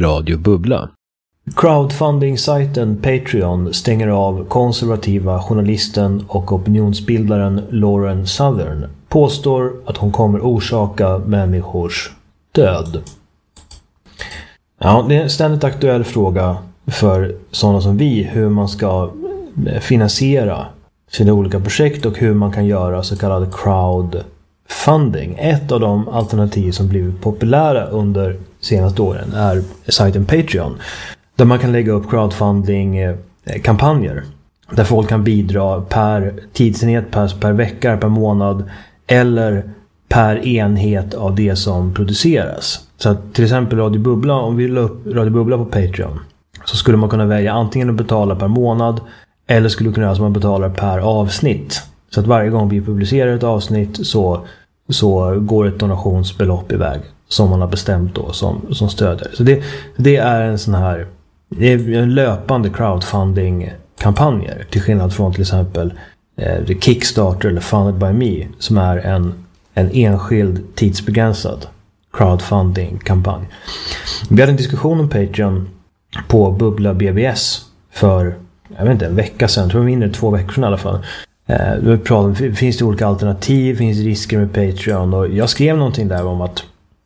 Radio Bubbla. Crowdfunding-sajten Patreon stänger av konservativa journalisten och opinionsbildaren Lauren Southern. Påstår att hon kommer orsaka människors död. Ja, det är en ständigt aktuell fråga för sådana som vi, hur man ska finansiera sina olika projekt och hur man kan göra så kallad crowdfunding. Ett av de alternativ som blivit populära under senaste åren är sajten Patreon, där man kan lägga upp crowdfunding-kampanjer där folk kan bidra per tidsenhet, per vecka, per månad eller per enhet av det som produceras. Så att till exempel Radio Bubbla, om vi la upp Radio Bubbla på Patreon, så skulle man kunna välja antingen att betala per månad eller skulle kunna göra som man betalar per avsnitt. Så att varje gång vi publicerar ett avsnitt så går ett donationsbelopp iväg som man har bestämt då som stöder. Så det är en sån här, det är en löpande crowdfunding-kampanjer till skillnad från till exempel Kickstarter eller Funded by Me som är en enskild tidsbegränsad crowdfunding-kampanj. Vi hade en diskussion om Patreon på Bubbla BBS för en vecka sedan, tror jag mindre 2 veckor sedan i alla fall. Finns det olika alternativ, finns det risker med Patreon, och jag skrev någonting där om att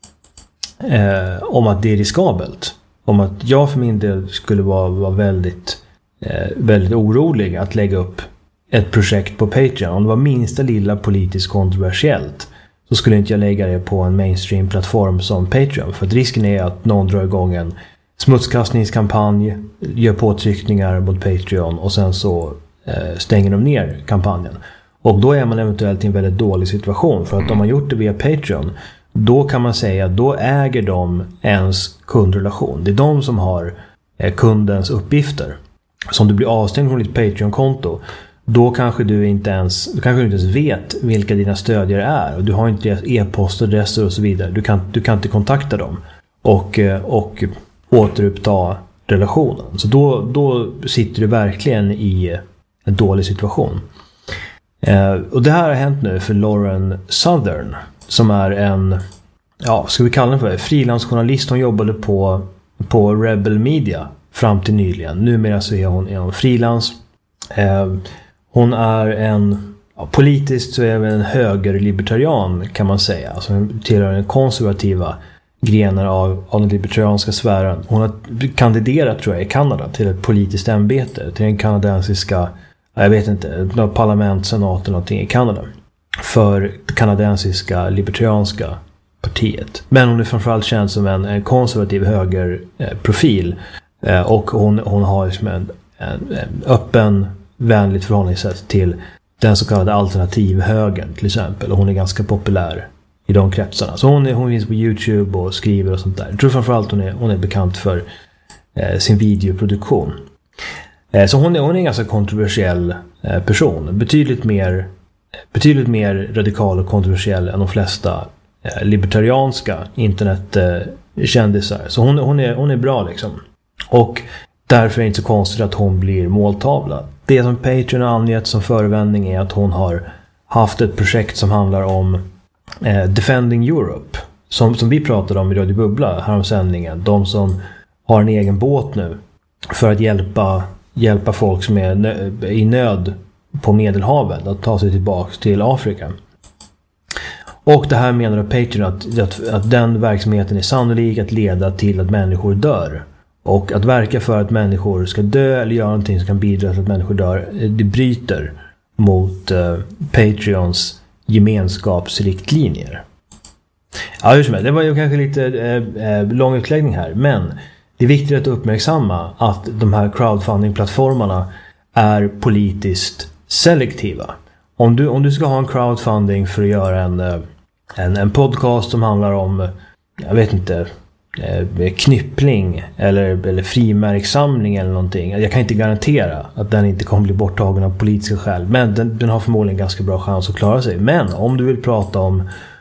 det är riskabelt, om att jag för min del skulle vara väldigt orolig att lägga upp ett projekt på Patreon. Om det var minsta lilla politiskt kontroversiellt så skulle inte jag lägga det på en mainstream-plattform som Patreon, för att risken är att någon drar igång en smutskastningskampanj, gör påtryckningar mot Patreon och sen så stänger de ner kampanjen. Och då är man eventuellt i en väldigt dålig situation, för att om man gjort det via Patreon, då kan man säga att då äger de ens kundrelation. Det är de som har kundens uppgifter. Så om du blir avstängd från ditt Patreon-konto, då kanske du inte ens vet vilka dina stödjare är. Och du har inte deras e-postadresser och så vidare. Du kan inte kontakta dem och återuppta relationen. Så då sitter du verkligen i en dålig situation. Och det här har hänt nu för Lauren Southern, som är en, ska vi kalla den för frilansjournalist. Hon jobbade på Rebel Media fram till nyligen. Numera så är hon frilans. Hon är politiskt så är hon en högerlibertarian, kan man säga. Alltså hon tillhör den konservativa grenar av den libertarianska sfären. Hon har kandiderat, tror jag, i Kanada till ett politiskt ämbete, till den kanadensiska, jag vet inte, parlament, senat eller någonting i Kanada, för det kanadensiska libertarianska partiet. Men hon är framförallt känd som en konservativ högerprofil, och hon har liksom en öppen, vänligt förhållningssätt till den så kallade alternativhögern till exempel, och hon är ganska populär i de kretsarna. Så hon finns på YouTube och skriver och sånt där. Jag tror framförallt hon är bekant för sin videoproduktion. Så hon är en ganska kontroversiell person. Betydligt mer radikal och kontroversiell än de flesta libertarianska internetkändisar. Så hon är bra liksom. Och därför är det inte så konstigt att hon blir måltavla. Det som Patreon har angett som förevändning är att hon har haft ett projekt som handlar om Defending Europe, som vi pratade om i Radio Bubbla här om sändningen. De som har en egen båt nu för att hjälpa folk som är i nöd på Medelhavet att ta sig tillbaka till Afrika. Och det här menar Patreon att den verksamheten är sannolik att leda till att människor dör. Och att verka för att människor ska dö eller göra någonting som kan bidra till att människor dör, det bryter mot Patreons gemenskapsriktlinjer. Ja, hur som helst, det var ju kanske lite lång utläggning här, men det är viktigt att uppmärksamma att de här crowdfunding-plattformarna är politiskt selektiva. Om du ska ha en crowdfunding för att göra en podcast som handlar om, jag vet inte, knyppling eller frimärkssamling eller någonting. Jag kan inte garantera att den inte kommer bli borttagen av politiska skäl, men den har förmodligen ganska bra chans att klara sig. Men om du vill prata om